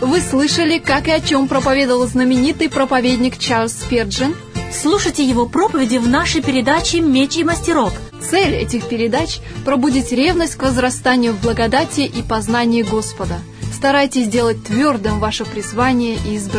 Вы слышали, как и о чем проповедовал знаменитый проповедник Чарльз Спирджин? Слушайте его проповеди в нашей передаче «Меч и мастерок». Цель этих передач – пробудить ревность к возрастанию в благодати и познании Господа. Старайтесь делать твердым ваше призвание и избрание.